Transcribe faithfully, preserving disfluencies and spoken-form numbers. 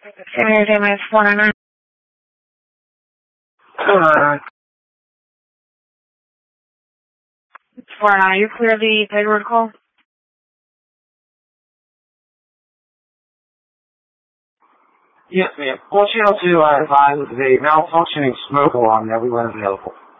Seven eight minus four nine nine. Uh, Four nine. You clear the paperwork call? yes, ma'am. Well, channel two, I advised the malfunctioning smoke alarm that we weren't available.